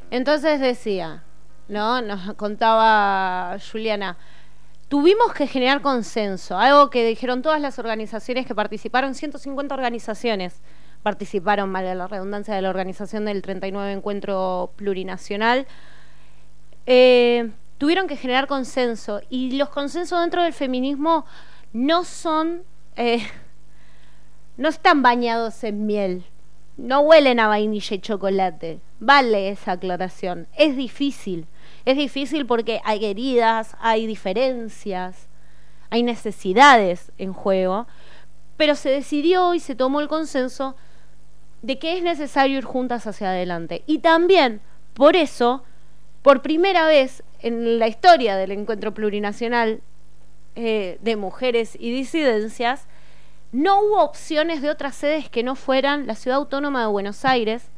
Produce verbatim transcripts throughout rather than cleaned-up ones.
Entonces decía, ¿no? Nos contaba Juliana, tuvimos que generar consenso, algo que dijeron todas las organizaciones que participaron, ciento cincuenta organizaciones participaron, vale la redundancia, de la organización del treinta y nueve Encuentro Plurinacional. Eh, tuvieron que generar consenso, y los consensos dentro del feminismo no son, eh, no están bañados en miel, no huelen a vainilla y chocolate. Vale esa aclaración. Es difícil, es difícil porque hay heridas, hay diferencias, hay necesidades en juego, pero se decidió y se tomó el consenso de que es necesario ir juntas hacia adelante. Y también, por eso, por primera vez en la historia del Encuentro Plurinacional eh, de Mujeres y Disidencias, no hubo opciones de otras sedes que no fueran la Ciudad Autónoma de Buenos Aires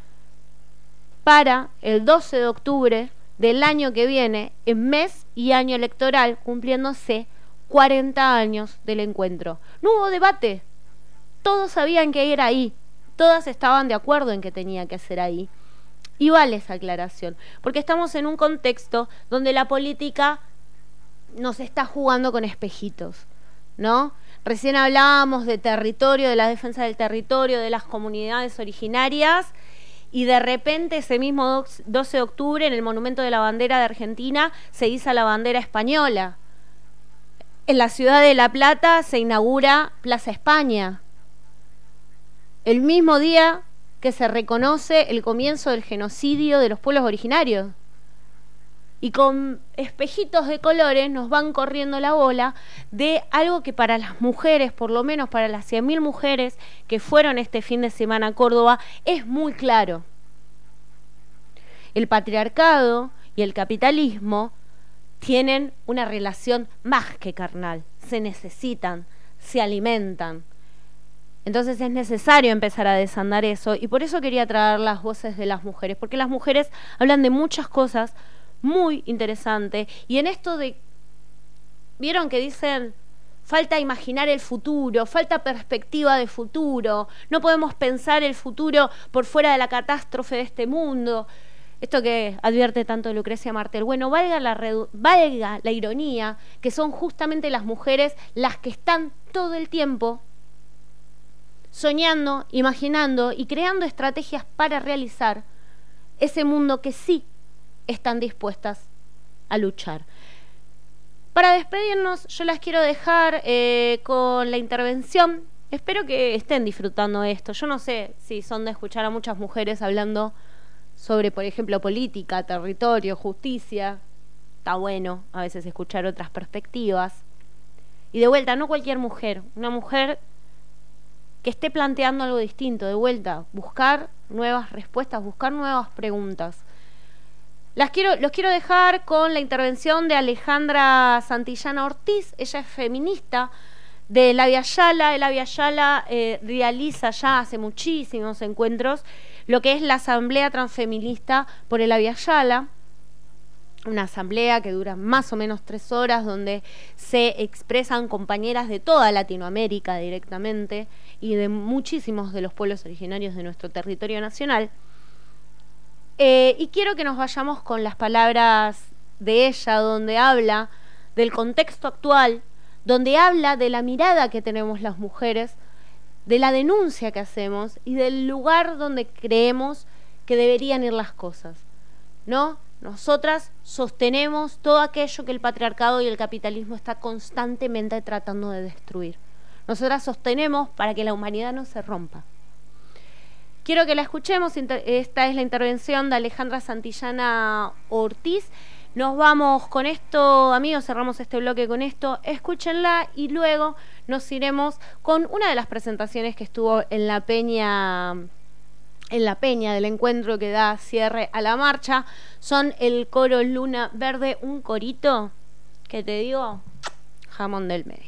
para el doce de octubre del año que viene, en mes y año electoral, cumpliéndose cuarenta años del encuentro. No hubo debate, todos sabían que era ahí, todas estaban de acuerdo en que tenía que ser ahí. Y vale esa aclaración, porque estamos en un contexto donde la política nos está jugando con espejitos, ¿no? Recién hablábamos de territorio, de la defensa del territorio, de las comunidades originarias, y de repente ese mismo doce de octubre, en el Monumento de la Bandera de Argentina, se iza la bandera española. En la ciudad de La Plata se inaugura Plaza España. El mismo día que se reconoce el comienzo del genocidio de los pueblos originarios. Y con espejitos de colores nos van corriendo la bola de algo que para las mujeres, por lo menos para las cien mil mujeres que fueron este fin de semana a Córdoba, es muy claro. El patriarcado y el capitalismo tienen una relación más que carnal. Se necesitan, se alimentan. Entonces es necesario empezar a desandar eso, y por eso quería traer las voces de las mujeres, porque las mujeres hablan de muchas cosas muy interesantes, y en esto de, vieron que dicen, falta imaginar el futuro, falta perspectiva de futuro, no podemos pensar el futuro por fuera de la catástrofe de este mundo, esto que advierte tanto Lucrecia Martel. Bueno, valga la, redu- valga la ironía, que son justamente las mujeres las que están todo el tiempo soñando, imaginando y creando estrategias para realizar ese mundo que sí están dispuestas a luchar. Para despedirnos, yo las quiero dejar eh, con la intervención. Espero que estén disfrutando esto. Yo no sé si son de escuchar a muchas mujeres hablando sobre, por ejemplo, política, territorio, justicia. Está bueno a veces escuchar otras perspectivas. Y de vuelta, no cualquier mujer, una mujer que esté planteando algo distinto, de vuelta, buscar nuevas respuestas, buscar nuevas preguntas. Las quiero, los quiero dejar con la intervención de Alejandra Santillana Ortiz. Ella es feminista de La Via Yala. La Via Yala eh, realiza ya hace muchísimos encuentros lo que es la Asamblea Transfeminista por el La Via Yala, una asamblea que dura más o menos tres horas, donde se expresan compañeras de toda Latinoamérica directamente y de muchísimos de los pueblos originarios de nuestro territorio nacional. Eh, y quiero que nos vayamos con las palabras de ella, donde habla del contexto actual, donde habla de la mirada que tenemos las mujeres, de la denuncia que hacemos y del lugar donde creemos que deberían ir las cosas, ¿no? Nosotras sostenemos todo aquello que el patriarcado y el capitalismo está constantemente tratando de destruir. Nosotras sostenemos para que la humanidad no se rompa. Quiero que la escuchemos. Esta es la intervención de Alejandra Santillana Ortiz. Nos vamos con esto, amigos, cerramos este bloque con esto. Escúchenla y luego nos iremos con una de las presentaciones que estuvo en la Peña, en la Peña del encuentro que da cierre a la marcha. Son el coro Luna Verde, un corito que te digo, jamón del medio.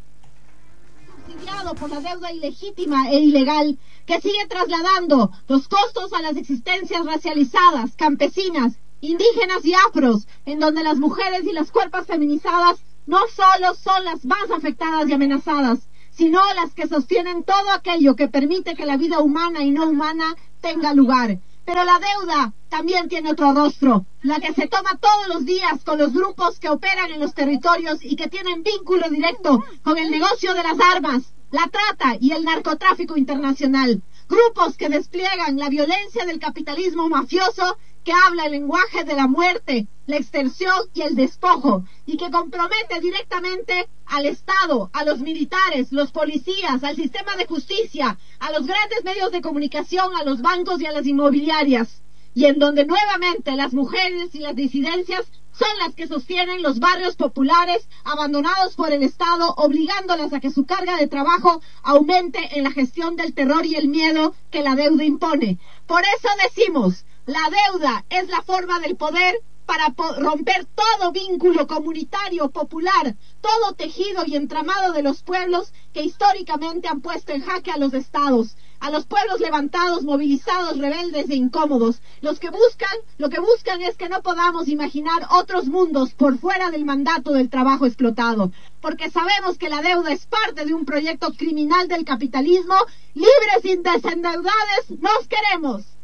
Subsidiado por la deuda ilegítima e ilegal que sigue trasladando los costos a las existencias racializadas, campesinas, indígenas y afros, en donde las mujeres y las cuerpos feminizadas no solo son las más afectadas y amenazadas, sino las que sostienen todo aquello que permite que la vida humana y no humana tenga lugar. Pero la deuda también tiene otro rostro, la que se toma todos los días con los grupos que operan en los territorios y que tienen vínculo directo con el negocio de las armas, la trata y el narcotráfico internacional. Grupos que despliegan la violencia del capitalismo mafioso que habla el lenguaje de la muerte, la extorsión y el despojo, y que compromete directamente al Estado, a los militares, los policías, al sistema de justicia, a los grandes medios de comunicación, a los bancos y a las inmobiliarias, y en donde nuevamente las mujeres y las disidencias son las que sostienen los barrios populares abandonados por el Estado, obligándolas a que su carga de trabajo aumente en la gestión del terror y el miedo que la deuda impone. Por eso decimos, la deuda es la forma del poder para romper todo vínculo comunitario, popular, todo tejido y entramado de los pueblos que históricamente han puesto en jaque a los estados, a los pueblos levantados, movilizados, rebeldes e incómodos. Los que buscan, lo que buscan es que no podamos imaginar otros mundos por fuera del mandato del trabajo explotado, porque sabemos que la deuda es parte de un proyecto criminal del capitalismo. Libres y desendeudades nos queremos.